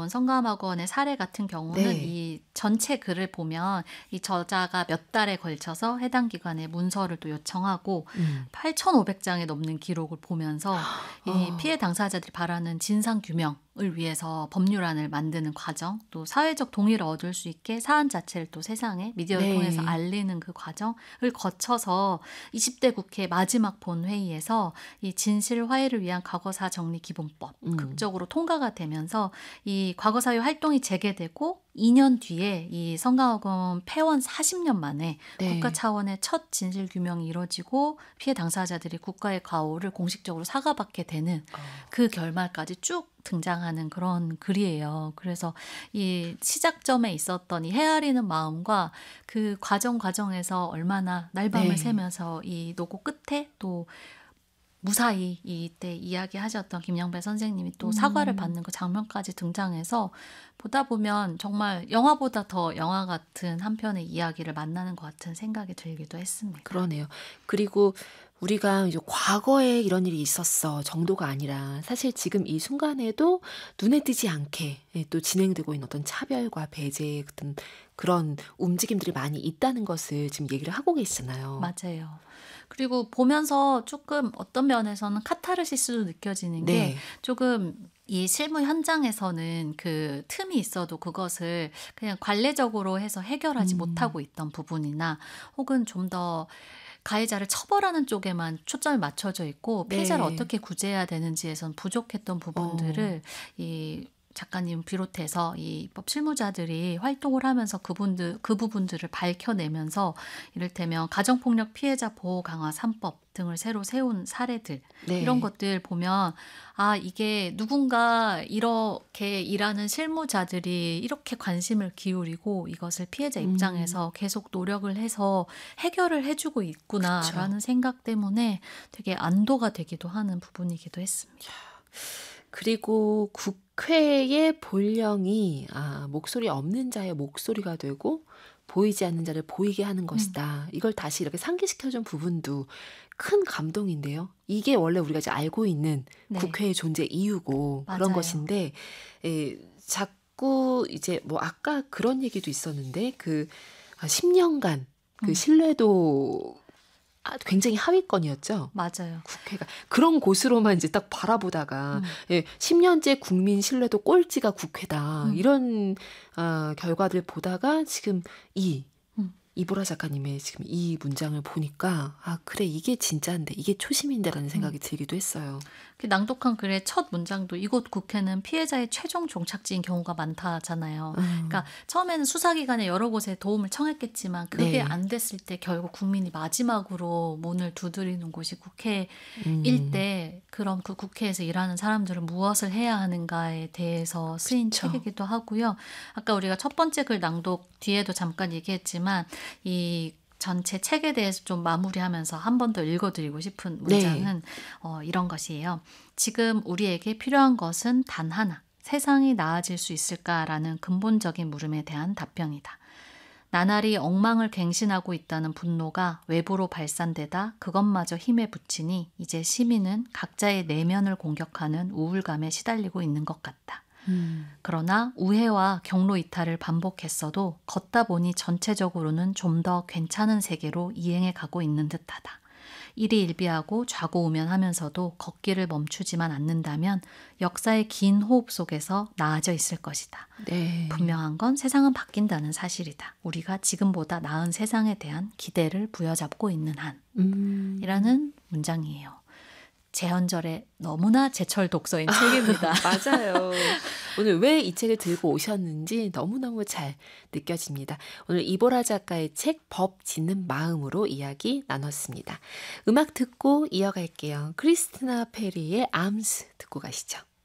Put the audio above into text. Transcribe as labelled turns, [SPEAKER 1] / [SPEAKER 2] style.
[SPEAKER 1] 나온 성감학원의 사례 같은 경우는
[SPEAKER 2] 네.
[SPEAKER 1] 이 전체 글을 보면 이 저자가 몇 달에 걸쳐서 해당 기관에 문서를 또 요청하고 8,500장에 넘는 기록을 보면서 이 피해 당사자들이 바라는 진상 규명을 위해서 법률안을 만드는 과정, 또 사회적 동의를 얻을 수 있게 사안 자체를 또 세상에 미디어를
[SPEAKER 2] 네.
[SPEAKER 1] 통해서 알리는 그 과정을 거쳐서 20대 국회 마지막 본회의에서 이 진실 화해를 위한 과거사 정리 기본법 극적으로 통과가 되면서 이 과거사회 활동이 재개되고 2년 뒤에 이 성감학원 폐원 40년 만에
[SPEAKER 2] 네.
[SPEAKER 1] 국가 차원의 첫 진실 규명이 이루어지고 피해 당사자들이 국가의 과오를 공식적으로 사과받게 되는 그 결말까지 쭉 등장하는 그런 글이에요. 그래서 이 시작점에 있었던 이 헤아리는 마음과 그 과정에서 얼마나 날밤을
[SPEAKER 2] 네.
[SPEAKER 1] 새면서 이 노고 끝에 또 무사히 이때 이야기하셨던 김영배 선생님이 또 사과를 받는 그 장면까지 등장해서 보다 보면 정말 영화보다 더 영화 같은 한 편의 이야기를 만나는 것 같은 생각이 들기도 했습니다.
[SPEAKER 2] 그러네요. 그리고 우리가 이제 과거에 이런 일이 있었어 정도가 아니라 사실 지금 이 순간에도 눈에 띄지 않게 또 진행되고 있는 어떤 차별과 배제의 어떤 그런 움직임들이 많이 있다는 것을 지금 얘기를 하고 계시잖아요.
[SPEAKER 1] 맞아요. 그리고 보면서 조금 어떤 면에서는 카타르시스도 느껴지는 게
[SPEAKER 2] 네.
[SPEAKER 1] 조금 이 실무 현장에서는 그 틈이 있어도 그것을 그냥 관례적으로 해서 해결하지 못하고 있던 부분이나 혹은 좀 더 가해자를 처벌하는 쪽에만 초점이 맞춰져 있고 피해자를
[SPEAKER 2] 네.
[SPEAKER 1] 어떻게 구제해야 되는지에선 부족했던 부분들을 이 작가님 비롯해서 이 입법 실무자들이 활동을 하면서 그 부분들을 밝혀내면서 이를테면 가정폭력 피해자 보호 강화 3법 등을 새로 세운 사례들
[SPEAKER 2] 네.
[SPEAKER 1] 이런 것들 보면 아 이게 누군가 이렇게 일하는 실무자들이 이렇게 관심을 기울이고 이것을 피해자 입장에서 계속 노력을 해서 해결을 해주고 있구나라는 생각 때문에 되게 안도가 되기도 하는 부분이기도 했습니다.
[SPEAKER 2] 그리고 국회의 본령이 목소리 없는 자의 목소리가 되고 보이지 않는 자를 보이게 하는 것이다. 이걸 다시 이렇게 상기시켜준 부분도 큰 감동인데요. 이게 원래 우리가 이제 알고 있는
[SPEAKER 1] 네.
[SPEAKER 2] 국회의 존재 이유고 그런
[SPEAKER 1] 맞아요.
[SPEAKER 2] 것인데 자꾸 이제 뭐 아까 그런 얘기도 있었는데 그 10년간 그 신뢰도 굉장히 하위권이었죠.
[SPEAKER 1] 맞아요.
[SPEAKER 2] 국회가 그런 곳으로만 이제 딱 바라보다가 10년째 국민 신뢰도 꼴찌가 국회다 이런 결과들 보다가 지금 이보라 작가님의 지금 이 문장을 보니까 그래 이게 진짜인데 이게 초심인데라는 생각이 들기도 했어요.
[SPEAKER 1] 그 낭독한 글의 첫 문장도 이곳 국회는 피해자의 최종 종착지인 경우가 많다잖아요. 그러니까 처음에는 수사기관에 여러 곳에 도움을 청했겠지만 그게
[SPEAKER 2] 네.
[SPEAKER 1] 안 됐을 때 결국 국민이 마지막으로 문을 두드리는 곳이 국회일 때 그럼 그 국회에서 일하는 사람들은 무엇을 해야 하는가에 대해서 쓰인
[SPEAKER 2] 그쵸.
[SPEAKER 1] 책이기도 하고요. 아까 우리가 첫 번째 글 낭독 뒤에도 잠깐 얘기했지만 이 전체 책에 대해서 좀 마무리하면서 한 번 더 읽어드리고 싶은 문장은 이런 것이에요. 지금 우리에게 필요한 것은 단 하나, 세상이 나아질 수 있을까라는 근본적인 물음에 대한 답변이다. 나날이 엉망을 갱신하고 있다는 분노가 외부로 발산되다 그것마저 힘에 부치니 이제 시민은 각자의 내면을 공격하는 우울감에 시달리고 있는 것 같다. 그러나 우회와 경로 이탈을 반복했어도 걷다 보니 전체적으로는 좀 더 괜찮은 세계로 이행해 가고 있는 듯하다. 일이 일비하고 좌고우면하면서도 걷기를 멈추지만 않는다면 역사의 긴 호흡 속에서 나아져 있을 것이다.
[SPEAKER 2] 네.
[SPEAKER 1] 분명한 건 세상은 바뀐다는 사실이다. 우리가 지금보다 나은 세상에 대한 기대를 부여잡고 있는 한. 이라는 문장이에요. 재헌절에 너무나 제철 독서인 책입니다.
[SPEAKER 2] 맞아요. 오늘 왜 이 책을 들고 오셨는지 너무너무 잘 느껴집니다. 오늘 이보라 작가의 책 법 짓는 마음으로 이야기 나눴습니다. 음악 듣고 이어갈게요. 크리스티나 페리의 암스 듣고 가시죠.